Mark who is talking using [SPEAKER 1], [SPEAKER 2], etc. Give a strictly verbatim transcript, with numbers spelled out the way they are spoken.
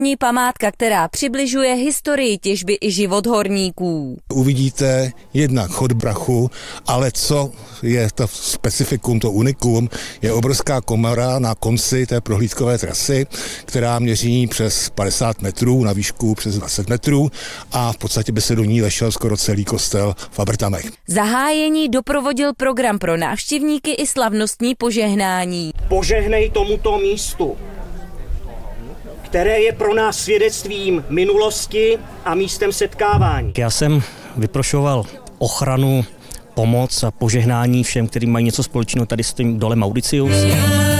[SPEAKER 1] Památka, která přibližuje historii těžby i život horníků.
[SPEAKER 2] Uvidíte jednak chod brachu, ale co je to specifikum, to unikum, je obrovská komora na konci té prohlídkové trasy, která měří přes padesát metrů, na výšku přes dvacet metrů a v podstatě by se do ní vešel skoro celý kostel v Abrtamech.
[SPEAKER 1] Zahájení doprovodil program pro návštěvníky i slavnostní požehnání.
[SPEAKER 3] Požehnej tomuto místu, které je pro nás svědectvím minulosti a místem setkávání.
[SPEAKER 4] Já jsem vyprošoval ochranu, pomoc a požehnání všem, kteří mají něco společného tady s tím dolem Mauricius.